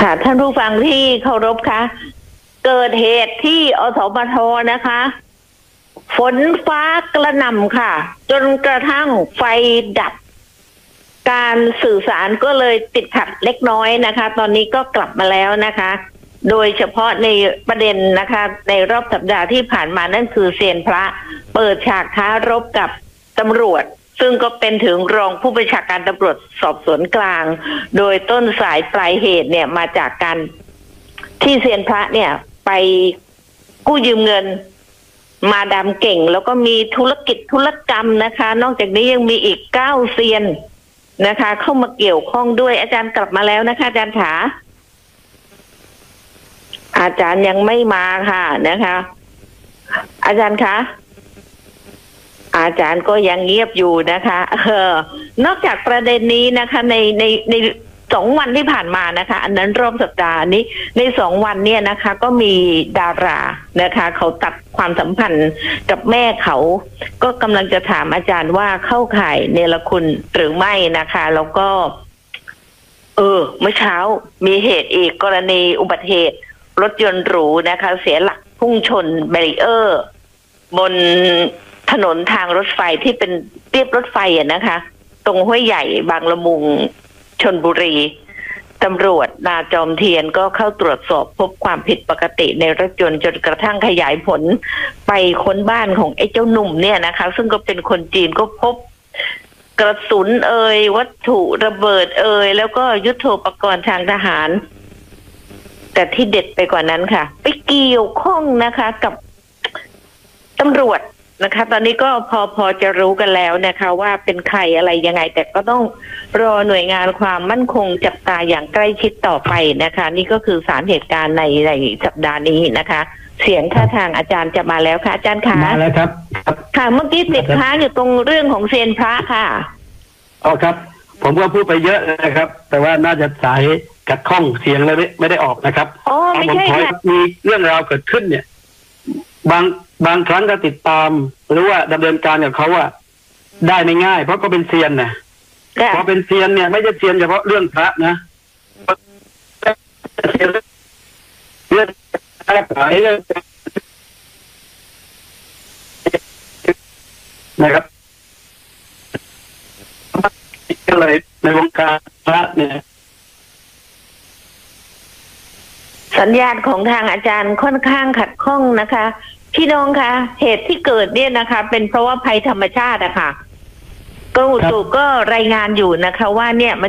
ค่ะท่านผู้ฟังที่เคารพคะเกิดเหตุที่อสมทนะคะ ฝนฟ้ากระหน่ำค่ะ จนกระทั่งไฟดับ การสื่อสารก็เลยติดขัดเล็กน้อยนะคะ ตอนนี้ก็กลับมาแล้วนะคะ โดยเฉพาะในประเด็นนะคะ ในรอบสัปดาห์ที่ผ่านมานั่นคือเซียนพระเปิดฉากท้ารบกับตำรวจ ซึ่งก็เป็นถึงรองผู้บัญชาการตำรวจสอบสวนกลาง โดยต้นสายปลายเหตุเนี่ยมาจากการที่เซียนพระเนี่ยไปกู้ยืมเงินมาดามเก่ง แล้วก็มีธุรกิจธุรกรรมนะคะ นอกจากนี้ยังมีอีก9เซียนนะคะ เข้ามาเกี่ยวข้องด้วยอาจารย์กลับมาแล้วนะคะอาจารย์ขาอาจารย์ยังไม่มาค่ะนะคะ อาจารย์คะอาจารย์ก็ยังเงียบอยู่นะคะนอกจากประเด็นนี้นะคะใน2 วันที่ผ่านมานะคะ อันนั้นรอบสัปดาห์นี้ใน2 วันเนี่ยนะคะ ก็มีดารานะคะ เขาตัดความสัมพันธ์กับแม่เขาก็กำลังจะถามอาจารย์ว่าเข้าข่ายเนรคุณหรือไม่นะคะ แล้วก็เมื่อเช้ามีเหตุอีกกรณีอุบัติเหตุรถยนต์หรูนะคะ เสียหลักพุ่งชนแบรีเออร์บนถนนทางรถไฟที่เป็นเรียบรถไฟนะคะ ตรงห้วยใหญ่บางละมุงชลบุรีตำรวจนาจอมเทียนก็เข้าตรวจสอบพบความผิดปกติในรถยนต์จนกระทั่งขยายผลไปค้นบ้านของไอ้เจ้าหนุ่มเนี่ยนะคะ ซึ่งก็เป็นคนจีนก็พบกระสุนวัตถุระเบิดแล้วก็ยุทโธปกรณ์ทางทหารแต่ที่เด็ดไปกว่านั้นค่ะไปเกี่ยวข้องนะคะกับตำรวจนะคะ ตอนนี้ก็พอจะรู้กันแล้วนะคะว่าเป็นใครอะไรยังไงแต่ก็ต้องรอหน่วยงานความมั่นคงจับตาอย่างใกล้ชิดต่อไปนะคะ นี่ก็คือสารเหตุการณ์ในสัปดาห์นี้นะคะ เสียงท่าทางอาจารย์จะมาแล้วค่ะอาจารย์คะมาแล้วครับค่ะเมื่อกี้ติดค้างอยู่ตรงเรื่องของเซียนพระค่ะครับ ผมก็พูดไปเยอะนะครับ แต่ว่าน่าจะสายกัดข้องเสียงเลยไม่ได้ออกนะครับไม่ใช่ค่ะมีเรื่องราวเกิดขึ้นเนี่ยบางครั้งก็ติดตามหรือว่าดำเนินการกับเขาว่าได้ไม่ง่ายเพราะก็เป็นเซียนนะพอเป็นเซียนเนี่ยไม่ใช่เซียนเฉพาะเรื่องพระนะเรื่องค้าขายเรื่องนะครับก็เลยในวงการพระเนี่ยสัญญาณของทางอาจารย์ค่อนข้างขัดข้องนะคะพี่น้องคะเหตุที่เกิดเนี่ยนะคะ เป็นเพราะว่าภัยธรรมชาติอะค่ะกรมอุตุก็รายงานอยู่นะคะว่าเนี่ย